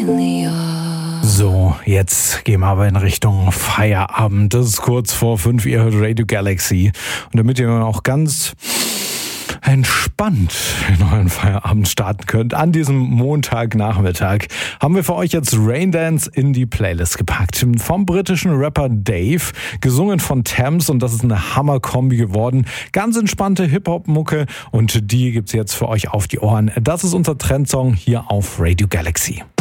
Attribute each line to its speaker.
Speaker 1: So, jetzt gehen wir aber in Richtung Feierabend. Das ist kurz vor 5, ihr hört Radio Galaxy. Und damit ihr auch ganz entspannt in euren Feierabend starten könnt, an diesem Montagnachmittag, haben wir für euch jetzt Rain Dance in die Playlist gepackt. Vom britischen Rapper Dave, gesungen von Thames, und das ist eine Hammer-Kombi geworden. Ganz entspannte Hip-Hop-Mucke und die gibt's jetzt für euch auf die Ohren. Das ist unser Trendsong hier auf Radio Galaxy.